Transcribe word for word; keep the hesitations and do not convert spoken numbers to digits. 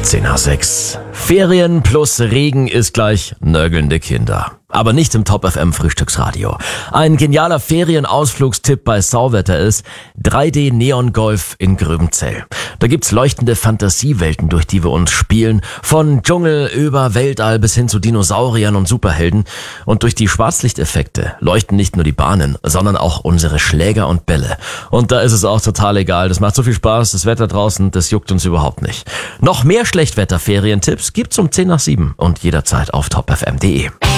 zehn nach sechs. Ferien plus Regen ist gleich nörgelnde Kinder. Aber nicht im Top F M Frühstücksradio. Ein genialer Ferienausflugstipp bei Sauwetter ist drei D Neon Golf in Gröbenzell. Da gibt's leuchtende Fantasiewelten, durch die wir uns spielen. Von Dschungel über Weltall bis hin zu Dinosauriern und Superhelden. Und durch die Schwarzlichteffekte leuchten nicht nur die Bahnen, sondern auch unsere Schläger und Bälle. Und da ist es auch total egal. Das macht so viel Spaß. Das Wetter draußen, das juckt uns überhaupt nicht. Noch mehr Schlechtwetter-Ferientipps gibt's um zehn nach sieben und jederzeit auf top f m punkt d e.